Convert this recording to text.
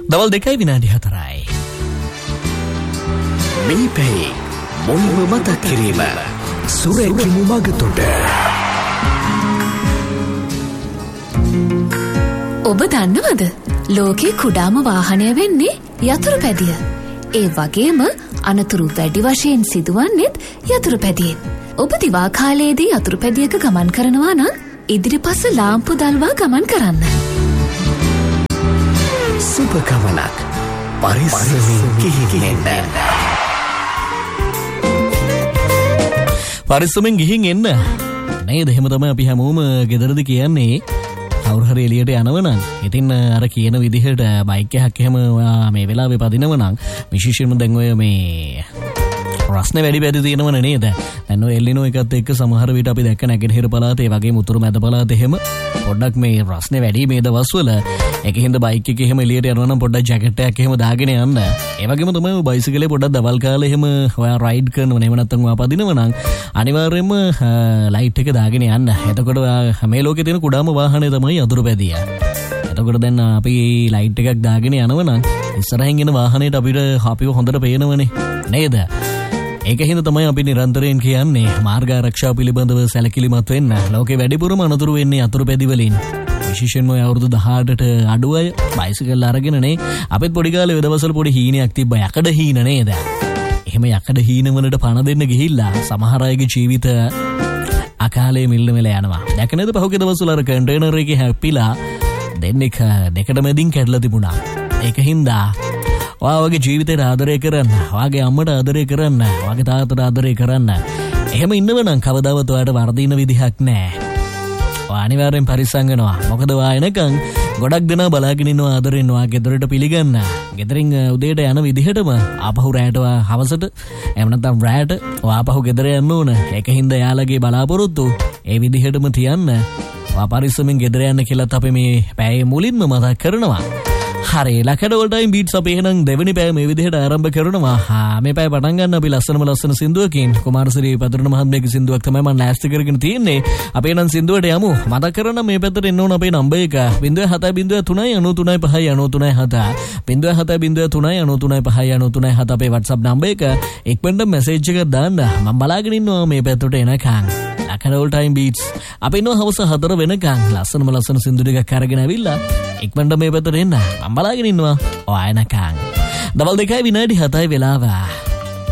දවල් 2:04. මේ පැයි මුල්ම මතක් කිරීම සුරැකිමු මගතොට. ඔබ දන්නවද? ලෝකේ කුඩාම වාහනය වෙන්නේ යතුරුපැදිය. ඒ වගේම අනතුරු වැඩි වශයෙන් සිදුවන්නේත් යතුරුපැදියෙන්. ඔබ දිවා කාලයේදී යතුරුපැදියක ගමන් කරනවා නම් ඉදිරිපස ලාම්පු දල්වා ගමන් කරන්න. සුබ ගමනක්. පරිස්සමින් ගිහින් එන්න. පරිස්සමෙන් ගිහින් එන්න. නේද? එහෙම තමයි අපි හැමෝම ගෙදරදී කියන්නේ. කවුරු හරි එළියට යනවනම් ඉතින් අර කියන විදිහට බයික් එකක් එහෙම මේ වෙලාවේ පදිනවනම් විශේෂයෙන්ම දැන් ඔය මේ රස්නේ වැඩි වැඩි තියෙනවනේ නේද? දැන් ඔය එල්ලිනෝ එකත් එක්ක සමහර විට අපි දැක්ක නැගෙනහිර පළාත ඒ වගේම උතුරු මැද පළාත එහෙම පොඩ්ඩක් මේ රස්නේ වැඩි මේ දවස්වල ඒකින්ද බයික් එකේ එහෙම එළියට යනවා නම් පොඩ්ඩක් ජැකට් එකක් එහෙම දාගෙන යන්න. ඒ වගේම තමයි බයිසිකලේ පොඩ්ඩක් දවල් කාලේ එහෙම ඔයා රයිඩ් කරනවා නෙවෙයි නැත්නම් ඔයා පදිනවා නම් අනිවාර්යයෙන්ම ලයිට් එක දාගෙන යන්න. එතකොට මේ ලෝකේ තියෙන කුඩාම වාහනේ තමයි යතුරුපැදිය. එතකොට දැන් අපි ලයිට් එකක් දාගෙන යනවා නම් ඉස්සරහින් එන වාහනේට අපිව හොඳට පේනවනේ නේද? ඒකින්ද තමයි අපි නිරන්තරයෙන් කියන්නේ මාර්ග ආරක්ෂාව පිළිබඳව සැලකිලිමත් වෙන්න. ලෝකේ වැඩිපුරම අනතුරු වෙන්නේ යතුරුපැදි වලින්. විශේෂයෙන්ම අවුරුදු 18ට අඩු අය බයිසිකල් අරගෙන නේ. අපිත් පොඩි කාලේ වෙදවසල පොඩි හීනයක් තිබ්බා යකඩ හීන නේද? එහෙම යකඩ හීන වලට පණ දෙන්න ගිහිල්ලා සමහර අයගේ ජීවිත අකාලේ මිල්ල මෙල යනවා. දැක නේද පහුගිය දවස්වල අර කන්ටේනර් එකේ හැප්පිලා දෙකට මැදින් කැඩලා තිබුණා. ඒකින්ද ඔයාගේ ජීවිතේට ආදරය කරන්න, ඔයාගේ අම්මට ආදරය කරන්න, ඔයාගේ තාත්තට ආදරය කරන්න. එහෙම ඉන්නවනම් කවදාවත් ඔයාට වර්ධින විදිහක් නැහැ. ඔයා අනිවාර්යෙන් පරිස්සම් වෙනවා. මොකද ඔයා එනකන් ගොඩක් දෙනා බලාගෙන ඉන්නවා ආදරෙන් ඔයා ගෙදරට පිළිගන්න. ගෙදරින් උදේට යන විදිහටම ආපහු රැයට හවසට එහෙම නැත්නම් රැයට ඔයා ආපහු ගෙදර යන්න ඕන. ඒකින්ද යාළගේ බලාපොරොත්තු ඒ විදිහටම තියන්න. ඔයා පරිස්සමෙන් ගෙදර යන්න කියලාත් අපි මේ පැයේ මුලින්ම මතක් කරනවා. හරි ලකඩ ඕල් ටයිම් බීට්ස් අපි එහෙනම් දෙවෙනි පැය මේ විදිහට ආරම්භ කරනවා. මේ පැය පටන් ගන්න අපි ලස්සන සින්දුවකින් කුමාරසිරි පතුරුණ මහත්මයාගේ සින්දුවක් තමයි මම ලෑස්ති කරගෙන තියෙන්නේ. අපි එහෙනම් සින්දුවට යමු. මතක් කරන්න මේ පැත්තට එන්න ඕන අපේ නම්බර් එක 0703935997 0703935997 අපේ WhatsApp නම්බර් එක. එක්වෙන්න මැසේජ් එකක් දාන්න. මම බලාගෙන ඉන්නවා මේ පැත්තට එනකන්. ලකඩ ඕල් ටයිම් බීට්ස් අපි ඉන්නවා හවස 4 වෙනකන් ලස්සන සින්දු ටිකක් අරගෙන ඇවිල්ලා එක්වෙන්න මේ පැත්තට එන්න. මම බලාගෙන ඉන්නවා ඔය එනකන්. දවල් 2:07 වෙලාව.